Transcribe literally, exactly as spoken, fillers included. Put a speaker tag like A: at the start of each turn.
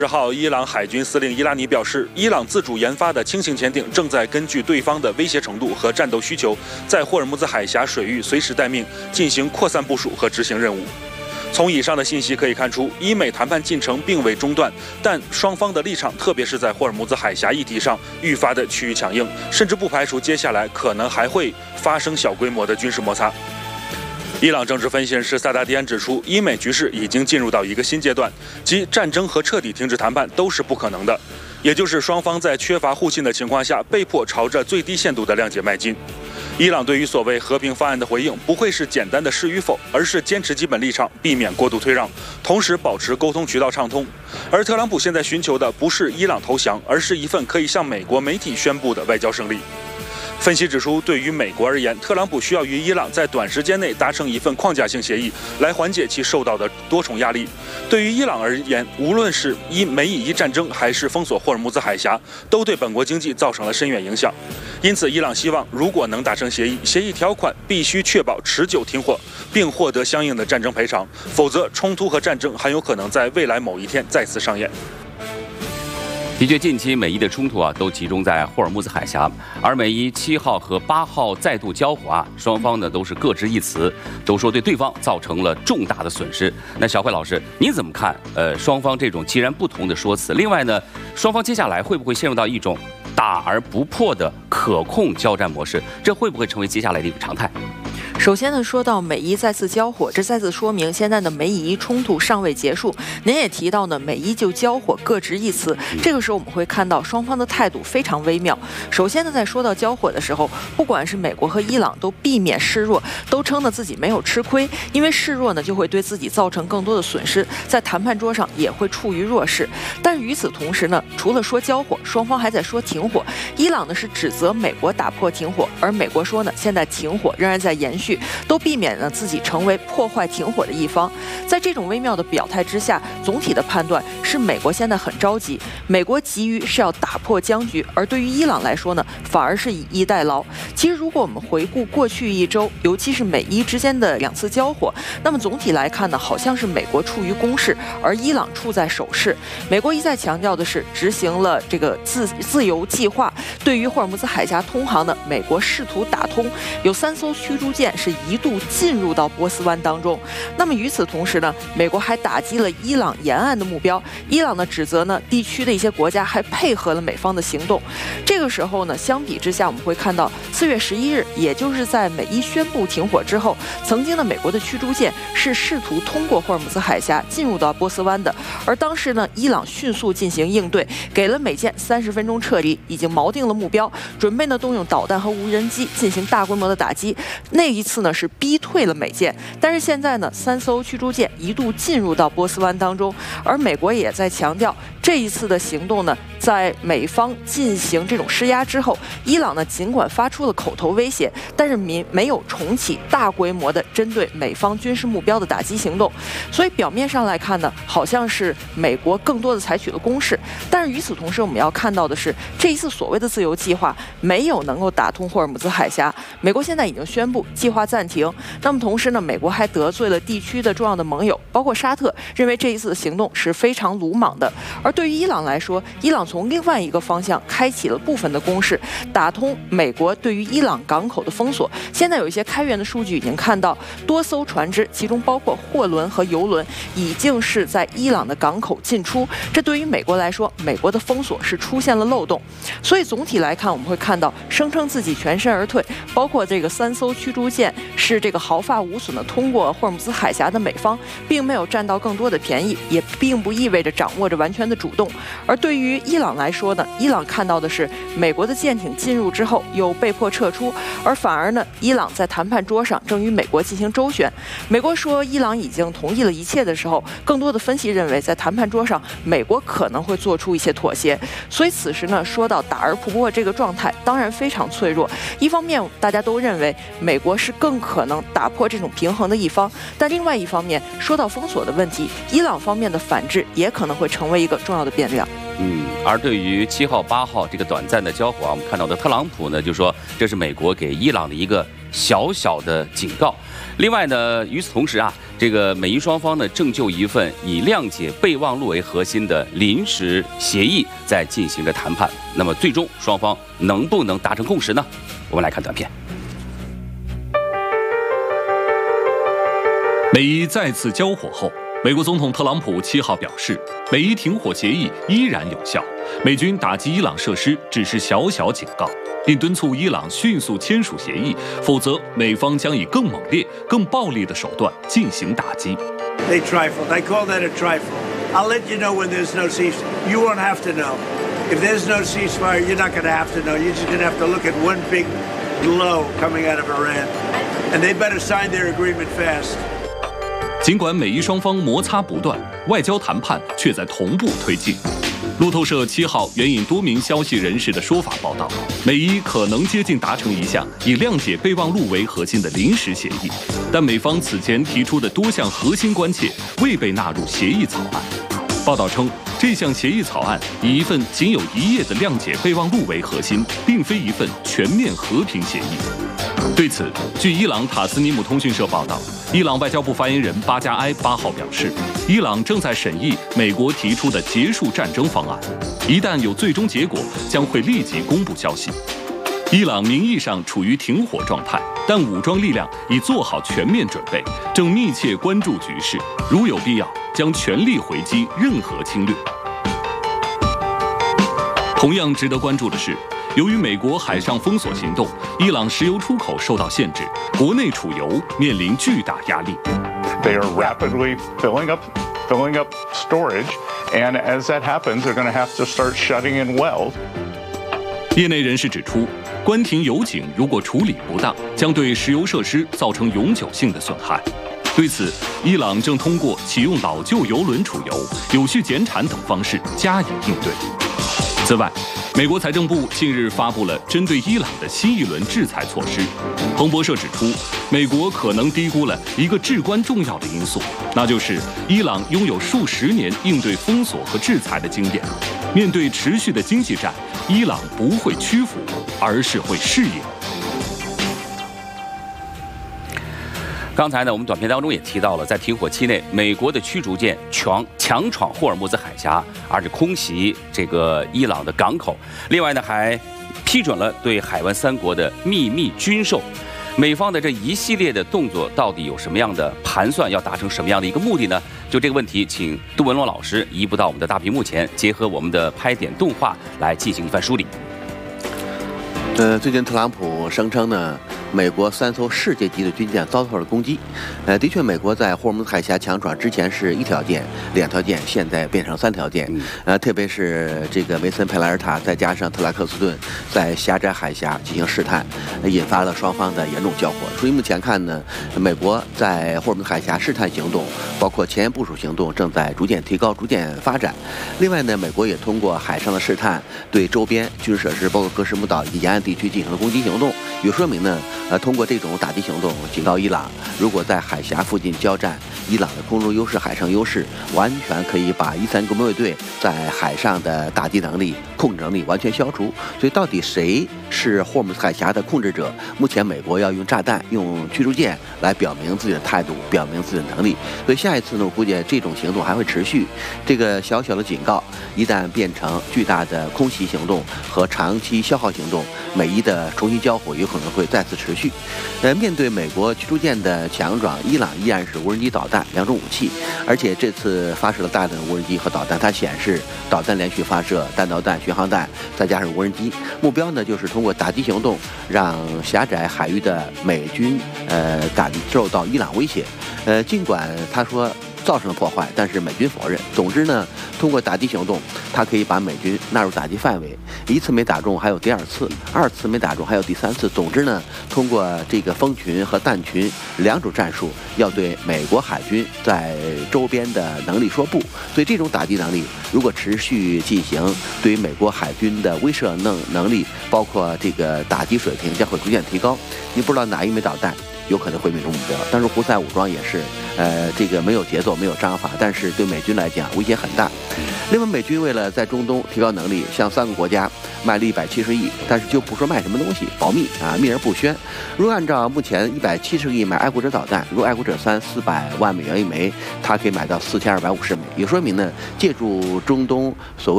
A: 十号，伊朗海军司令伊拉尼表示，伊朗自主研发的轻型潜艇正在根据对方的威胁程度和战斗需求，在霍尔木兹海峡水域随时待命，进行扩散部署和执行任务。从以上的信息可以看出，伊美谈判进程并未中断，但双方的立场，特别是在霍尔木兹海峡议题上，愈发的趋于强硬，甚至不排除接下来可能还会发生小规模的军事摩擦。伊朗政治分析人士萨达迪安指出，伊美局势已经进入到一个新阶段，即战争和彻底停止谈判都是不可能的，也就是双方在缺乏互信的情况下，被迫朝着最低限度的谅解迈进。伊朗对于所谓和平方案的回应，不会是简单的是与否，而是坚持基本立场，避免过度退让，同时保持沟通渠道畅通。而特朗普现在寻求的不是伊朗投降，而是一份可以向美国媒体宣布的外交胜利。分析指出，对于美国而言，特朗普需要与伊朗在短时间内达成一份框架性协议，来缓解其受到的多重压力。对于伊朗而言，无论是以美以伊战争，还是封锁霍尔木兹海峡，都对本国经济造成了深远影响。因此，伊朗希望如果能达成协议，协议条款必须确保持久停火，并获得相应的战争赔偿，否则冲突和战争很有可能在未来某一天再次上演。
B: 的确，近期美伊的冲突啊，都集中在霍尔木兹海峡，而美伊七号和八号再度交火啊，双方呢都是各执一词，都说对对方造成了重大的损失。那小慧老师，您怎么看？呃，双方这种截然不同的说辞？另外呢，双方接下来会不会陷入到一种打而不破的可控交战模式？这会不会成为接下来的一个常态？
C: 首先呢，说到美伊再次交火，这再次说明现在的美以伊冲突尚未结束。您也提到呢，美伊就交火各执一词，这个时候我们会看到双方的态度非常微妙。首先呢，在说到交火的时候，不管是美国和伊朗都避免示弱，都称呢自己没有吃亏，因为示弱呢就会对自己造成更多的损失，在谈判桌上也会处于弱势。但是与此同时呢，除了说交火，双方还在说停火。伊朗呢是指责美国打破停火，而美国说呢现在停火仍然在延续，都避免了自己成为破坏停火的一方。在这种微妙的表态之下，总体的判断是美国现在很着急，美国急于是要打破僵局，而对于伊朗来说呢，反而是以逸待劳。其实如果我们回顾过去一周，尤其是美伊之间的两次交火，那么总体来看呢，好像是美国处于攻势，而伊朗处在守势。美国一再强调的是执行了这个自自由计划，对于霍尔木兹海峡通航呢，美国试图打通，有三艘驱逐舰是一度进入到波斯湾当中。那么与此同时呢，美国还打击了伊朗沿岸的目标。伊朗呢指责呢地区的一些国家还配合了美方的行动。这个时候呢，相比之下，我们会看到四月十一日，也就是在美伊宣布停火之后，曾经的美国的驱逐舰是试图通过霍尔木兹海峡进入到波斯湾的。而当时呢，伊朗迅速进行应对，给了美舰三十分钟撤离，已经锚定了目标，准备呢动用导弹和无人机进行大规模的打击。那一次呢是逼退了美舰，但是现在呢，三艘驱逐舰一度进入到波斯湾当中，而美国也在强调，这一次的行动呢，在美方进行这种施压之后，伊朗呢尽管发出了口头威胁，但是没没有重启大规模的针对美方军事目标的打击行动。所以表面上来看呢，好像是美国更多的采取了攻势，但是与此同时，我们要看到的是，这一次所谓的自由计划没有能够打通霍尔木兹海峡。美国现在已经宣布计划暂停。那么同时呢，美国还得罪了地区的重要的盟友，包括沙特，认为这一次的行动是非常鲁莽的。而对于伊朗来说，伊朗从另外一个方向开启了部分的攻势，打通美国对于伊朗港口的封锁。现在有一些开源的数据已经看到，多艘船只，其中包括货轮和油轮，已经是在伊朗的港口进出。这对于美国来说，美国的封锁是出现了漏洞。所以总体来看，我们会看到声称自己全身而退，包括这个三艘驱逐舰是这个毫发无损的通过霍尔木兹海峡的美方，并没有占到更多的便宜，也并不意味着掌握着完全的主动。而对于伊朗来说呢，伊朗看到的是美国的舰艇进入之后又被迫撤出，而反而呢，伊朗在谈判桌上正与美国进行周旋。美国说伊朗已经同意了一切的时候，更多的分析认为，在谈判桌上，美国可能会做出一些妥协。所以此时呢，说到打而不破这个状态，当然非常脆弱。一方面，大家都认为美国是更可能打破这种平衡的一方。但另外一方面，说到封锁的问题，伊朗方面的反制也可能会成为一个重要的变量。
B: 嗯，而对于七号、八号这个短暂的交火啊，我们看到的特朗普呢就说这是美国给伊朗的一个小小的警告。另外呢，与此同时啊，这个美伊双方呢正就一份以谅解备忘录为核心的临时协议在进行着谈判。那么最终双方能不能达成共识呢？我们来看短片。
D: 美伊再次交火后，美国总统特朗普七号表示，美伊停火协议依然有效，美军打击伊朗设施只是小小警告，并敦促伊朗迅速签署协议，否则美方将以更猛烈、更暴力的手段进行打击。
E: They trifled. I call that a trifle. I'll let you know when there's no ceasefire. You won't have to know. If there's no ceasefire, you're not going to have to know. You're just going to have to look at one big blow coming out of Iran, and they better sign their agreement fast.
D: 尽管美伊双方摩擦不断，外交谈判却在同步推进。路透社七号援引多名消息人士的说法报道，美伊可能接近达成一项以谅解备忘录为核心的临时协议，但美方此前提出的多项核心关切未被纳入协议草案。报道称，这项协议草案以一份仅有一页的谅解备忘录为核心，并非一份全面和平协议。对此，据伊朗塔斯尼姆通讯社报道，伊朗外交部发言人巴加埃八号表示，伊朗正在审议美国提出的结束战争方案，一旦有最终结果，将会立即公布消息。伊朗名义上处于停火状态，但武装力量已做好全面准备，正密切关注局势，如有必要，将全力回击任何侵略。同样值得关注的是，由于美国海上封锁行动，伊朗石油出口受到限制，国内储油面临巨大压力。
F: They are rapidly filling up, filling up storage, and as that happens, they're going to have to start shutting in wells.
D: 业内人士指出，关停油井如果处理不当，将对石油设施造成永久性的损害。对此，伊朗正通过启用老旧油轮储油、有序减产等方式加以应对。此外，美国财政部近日发布了针对伊朗的新一轮制裁措施。彭博社指出，美国可能低估了一个至关重要的因素，那就是伊朗拥有数十年应对封锁和制裁的经验。面对持续的经济战，伊朗不会屈服，而是会适应。
B: 刚才呢，我们短片当中也提到了，在停火期内，美国的驱逐舰强强闯霍尔木兹海峡，而且空袭这个伊朗的港口。另外呢，还批准了对海湾三国的秘密军售。美方的这一系列的动作到底有什么样的盘算，要达成什么样的一个目的呢？就这个问题，请杜文龙老师移步到我们的大屏幕前，结合我们的拍点动画来进行一番梳理。
G: 呃，最近特朗普声称呢，美国三艘世界级的军舰遭到了攻击。呃，的确，美国在霍尔木兹海峡强闯之前是一条舰、两条舰，现在变成三条舰。呃，特别是这个梅森佩莱尔塔再加上特拉克斯顿在狭窄海峡进行试探，引发了双方的严重交火。所以目前看呢，美国在霍尔木兹海峡试探行动，包括前沿部署行动，正在逐渐提高、逐渐发展。另外呢，美国也通过海上的试探，对周边军事设施，包括戈什姆岛以及沿岸地区进行了攻击行动，也说明呢，呃，通过这种打击行动，警告伊朗，如果在海峡附近交战，伊朗的空中优势、海上优势，完全可以把伊斯兰革命卫队在海上的打击能力、控制能力完全消除。所以，到底谁是霍尔木兹海峡的控制者？目前，美国要用炸弹、用驱逐舰来表明自己的态度，表明自己的能力。所以，下一次呢，我估计这种行动还会持续。这个小小的警告，一旦变成巨大的空袭行动和长期消耗行动，美伊的重新交火有可能会再次持续。呃，面对美国驱逐舰的强壮，伊朗依然是无人机导弹两种武器，而且这次发射了大量的无人机和导弹，它显示导弹连续发射、弹道弹、巡航弹，再加上无人机，目标呢就是通过打击行动让狭窄海域的美军呃感受到伊朗威胁。呃，尽管他说造成了破坏，但是美军否认。总之呢，通过打击行动，它可以把美军纳入打击范围。一次没打中，还有第二次；二次没打中，还有第三次。总之呢，通过这个蜂群和弹群两种战术，要对美国海军在周边的能力说不。所以这种打击能力如果持续进行，对于美国海军的威慑能能力，包括这个打击水平将会逐渐提高。你不知道哪一枚导弹有可能会命中目标。但是胡塞武装也是，呃，这个没有节奏，没有章法，但是对美军来讲威胁很大。另外，美军为了在中东提高能力，向三个国家卖了一百七十亿，但是就不说卖什么东西，保密啊，秘而不宣。如果按照目前一百七十个亿买爱国者导弹，如果爱国者三四百万美元一枚，它可以买到四千二百五十枚，也说明呢，借助中东所谓